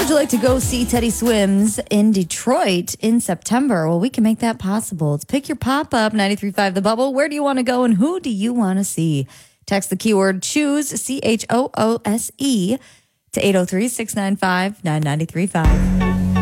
would you like to go see Teddy Swims in Detroit in September? Well, we can make that possible. It's Pick Your Pop-Up, 93.5 The Bubble. Where do you want to go and who do you want to see? Text the keyword CHOOSE, CHOOSE, to 803-695-9935.